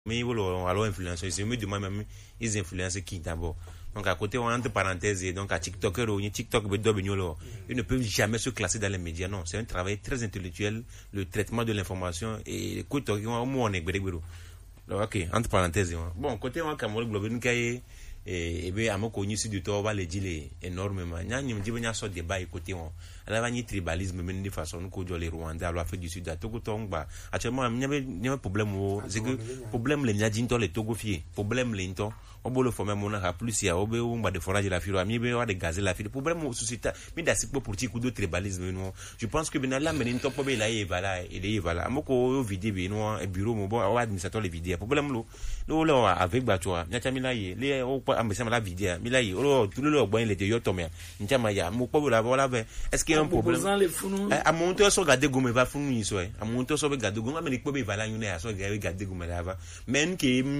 Mais alors influenceurs, c'est mieux de moi-même, ils influencent qui d'abord. Donc à côté, entre parenthèses, donc à TikToker, TikTok, ils ne peuvent jamais se classer dans les médias. Non, c'est un travail très intellectuel, le traitement de l'information et écoute, on est ok, entre parenthèses. Bon, côté moi, Cameroun, Global, et bien, à mon connu, si du tout, on va les dire énormément. Il y a un sort de débat côté on. Alors, il y a un tribalisme, mais de façon, nous, les Rwandais, à l'Afrique du Sud, à Togo, Tongba. Actuellement, il y a un problème, c'est que, problème, les Niadjinto, les Togofiés, problème, les Nton, on peut le former, on a plus, il y a des forages de la fille, il y a des gaz de la fille. Problème, société, mais d'assez peu pour petit coup de tribalisme, je pense que, ben, là, mais Nton, peut là, il est voilà. À mon co, vidéo, un bureau, mon bon, administrateur, les vidéos. Problème, là, avec Batoa, il y a Milaye, les, ambition la vidéo milai tout le bon il était yotomé ntiamaya mo ko la voilà est-ce qu'il y a un problème à monter sur garder gomme va funu so à monter sur garder gomme mais ko be vala yune à so garder gomme là mais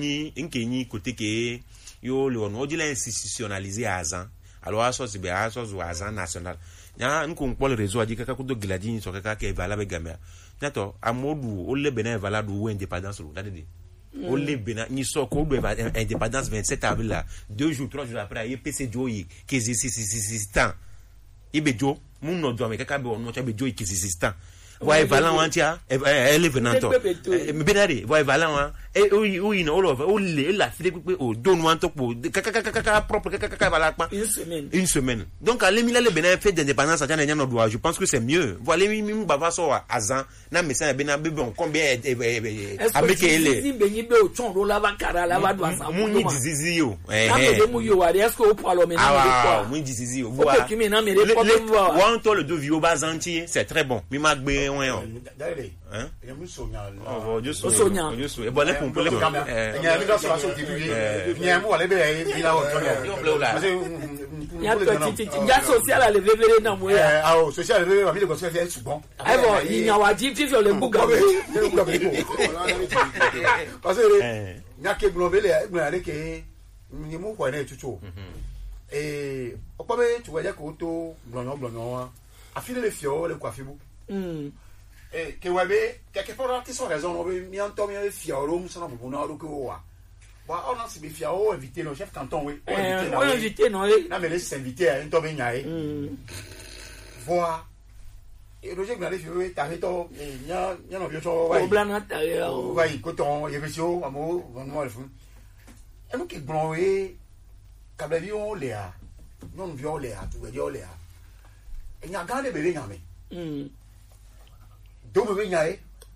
ni côté que yo le on dit l'institutionnaliser à azan alors à so c'est bien à so azan national nya nko le réseau a dit kaka ko do gladi so kaka ke vala be gamia nato amodu o le bena vala do indépendance lo dade au Libéna, ni so ko do indépendance 27 avril là 2 jours 3 jours après il PC Joyi qui existant ibe jo mun no do me kaka be on no cha be Joyi qui existant voyez valant antia elle est venante me benari voyez valant et oui no all over o le la file pe o don wan to po kaka propre kaka vala pa une semaine donc aller mi la le Bénin fait d'indépendance à no droit je pense que c'est mieux voilà mi bava so azan na me ça bena bebe on combien avec elle ni benyi be o chon ro la ba kara la ba do azan mu ni disease yo na me mu yo wa est-ce que au parlement na mu disease yo voilà one to le deux vieux bazanti c'est très bon mi ma gbe ouais hein il y a musonya sonya et bon les pour les il y a une sur la sortie il y a moi les be il a il y a petit ya social à lever na mo ya ah social lever va mi le conseil c'est bon eh bon il y a wa dit fifio le buga parce que nya ke global le ke ni mo ko na tutu et opo be tu wa ko to glonyon afile le fio le coiffibou et que ouais quelque part qui sont raison on veut mi entend mi fiaro nous sommes bon na ko wa ba on a si fiaro inviter le chef canton oui on inviter non na mais les inviter à entend bien yaé voir et Roger Gnalé fiaro tarito nya no bio cho wa blana tarito va coton et monsieur amo vraiment le fou et nous qui bon et kablavion léa non vion léa tu veux dire léa et nya gande bele nyame dome be nyae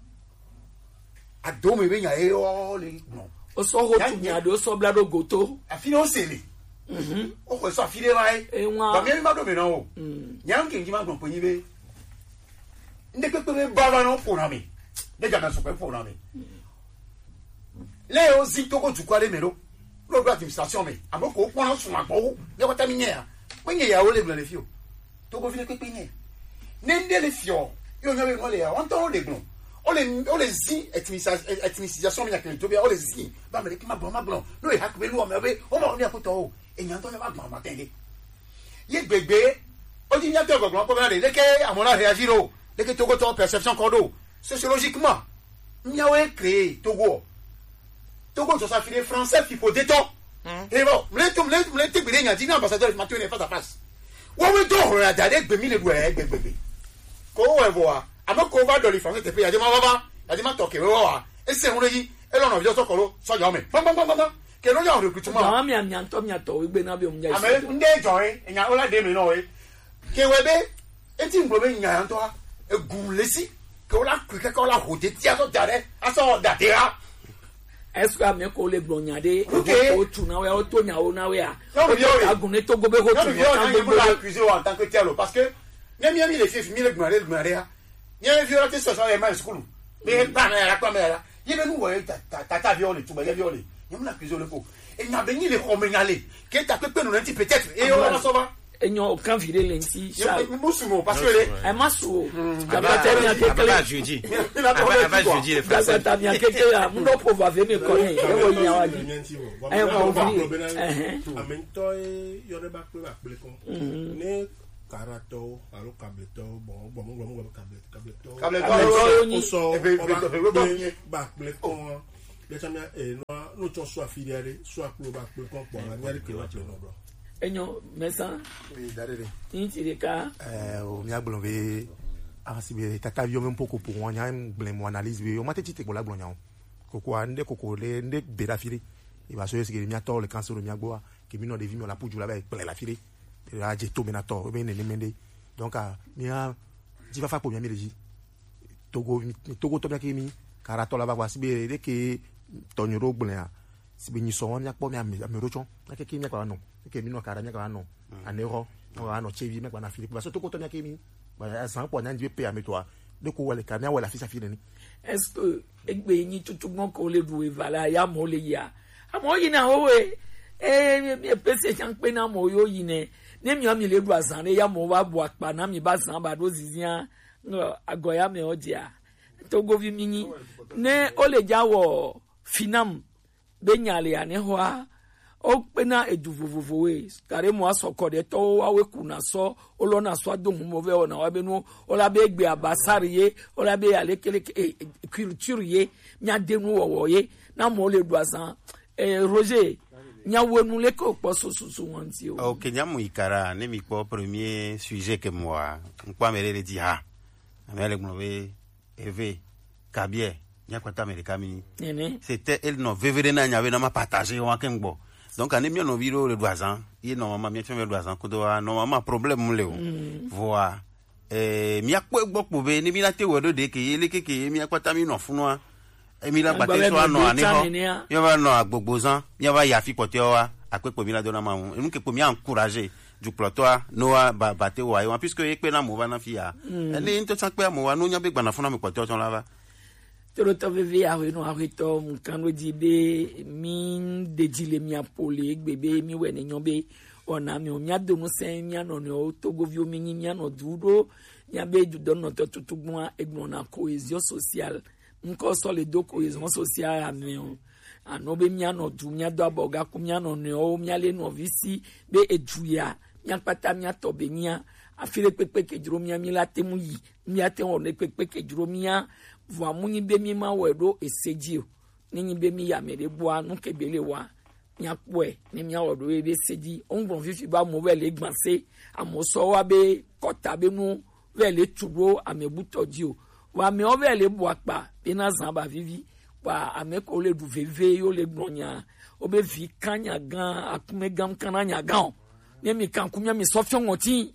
a dome be nyae o le non o so ho tu nya do so blado goto afile o sele o ko so afile vai ba mi ma do me no nya nki nji ma gbon ponyi be nde pepe be ba no fo na mi de ja na so pe fo na mi le o zi to ko tu kwa le mero lo do administration me amoko ko na so ma gbo ne ko ta mi nya wenye ya o le glo le fio to ko file pepe nye ne nde le fio yo nyawe ngole ya on to le glon on les zi ethnicisation ya kele tobia on les zi ba me ki ma blon no e hakbe lu o me be o mo ni akoto o enyan to ya ba gbon matenge ye gbegbe o di nyato gbon ko ba le ke amona réagir o le ke togo to perception kodo sociologiquement nyawe créer togo to ça finit français il faut détendre et bon me te gbere nya di na ambassadeur ma to ne face à face wo we do ho ya dade gbemi le gbegbe ko we boa amako va do le français te pe ya de ma toke we wa ese hun yi e lo no bi so koro so ja me bam ke no ya recruitment ma mi anyanto we gbe na bi om ja ise nde joy enya ola de me no we ke we be eti ngbo be nya anto a egun lesi ke ola kwike ke ola hote ti aso dare aso datera est-ce que ame ko le gblonya de o tu na we o to nya o na we a agun ne to go be ho tu na go be accuser en tant que tel parce que même yami les filles mille gmaria yami violate social et mal school mais pas la caméra yebe nous voyez tata violé tout ba violé yami la accusé le faux et n'a béni les romegnalé qui t'a peut nous un petit peut-être et on va sauver et non quand virer lenti ça musumo parce que les masu gabata bien quelque jeudi avant jeudi les français gabata bien quelque là mon prouve venir connaître et on y a dit et on va amento yore ba pe comme ne karato alo kableto bon kableto on so ba ple kon les chamia no ton soit filiale soit pour qu'on la nière que la non bro enyo mesa oui darere intireka o mi agbonbe asibe tata yo même poko pour nya blemo analyse we o mate tite ko la gbonnya koko ande koko le nde bera fili il va se dire que mi ato le cancer mi agboa que mi no de vi mi la puju la ba la fili la je to mi na to be ne mende donc mi a ji va fa ko mi amereji togo to mi akemi karato la ba kwa sibe de ke tonyoro gbonnya sibe ni so mi akpo mi amerocho na ke mi akwa no ke mi no kara mi akwa no anero no no chevi mi akwa na fili ba so togo to mi akemi ba san po na ndi pe ametwa de ko wale ka mi awala fi sa fili ni est-ce que egbe yin tutugbon ko le du evala ya mo le ya amo yin na owe mi pese chan pe na mo yo yin ne mi o mi le du asan ya mo wa bu apa na mi ba san ba do zizia agoya me odia to go vi mini ne o le jawo finam be nyale ya ne ho a o pe na eduvovovo we kare mo asoko de to wa we kuna so o lo na so adun mo ve ona wa be no o la be gbe abasariye o la be alekele culture ye nya denu wo ye na mo le du asan Roger nya wonu le ko po so won ti o o kenya mu ikara ne mi po premier sujet que moi nkwa mere di ha amele mo be eve kabie nya kwata mere kami c'était elle no vevere na nya we na ma partager wa kengbo donc ane mi no viro le doazan ye normalement mi fait le doazan ko do normalement problème le o voa mi akpo egbo be ni mi la te wodo de ke yele ke mi akwata mi no funwa mi la bate so ano ani ho yo ba no agbogbozan mi ba ya fi pote wa apepo mi la do na ma un ke po mi encourager du plotoa no ba bate wa yo puisque e pe na mo ba na fi ya ni nto san pe mo wa no nya be gba na funwa mi pote o ton la va Toroto veve a no arito mkano jibe min de jile mi apole bebe mi wene nyobe ona mi o mi adonu sen mi ano no togo vi o mi mi ano duro nya be du don no to tutugbon egbon na cohésion sociale nko so le do cohésion sociale anu ano be mi ano du mi ado aboga ku mi ano no mi ale no visi be eduya mi apata mi atobe mi afire pepe kejuro mi mi la temu yi mi ate on le pepe kejuro mi voa munyi be mi ma wedo eseji ni be mi ya mere boa no kebele wa nya poe ni mi awodo be seji ongbon fifi ba mo wele gbanse amoso wa be kota be nu wele tubo amebutoji o wa me o wele boa pa be na zan ba vivi wa ameko le du veve yo le gbonya o be vi kanya gan akume gam kananya gan ni mi kan kumya mi sofion oti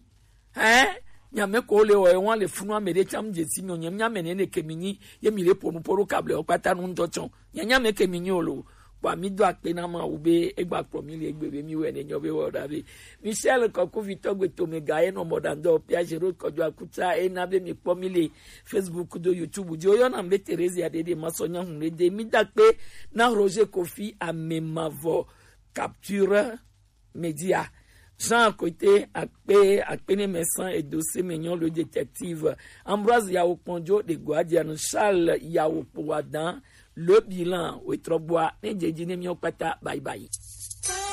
nyame ko le o won le funu amere cham jesi mi onyam nyame ne kemini ye mi le ponu poro kable o pata nu ntochon nyame kemini olo wa mi do ape na ma ube egba promi le egbebe mi we ne nyobe wo dabe Michel Koku Vitogbe to me gae no modando pia jero kojo akuta na be mi pomi le Facebook do YouTube jo yo na mbe Teresa Adede masonya hunle de mi dakpe na Roger Kofi amemavo capture média Jean côté akpene mesan et dossier mignon le détective Ambroise Yaoponjo de Guardian Charles Yaopoadan le bilan ou trobois ne jeji ne mi opata bye bye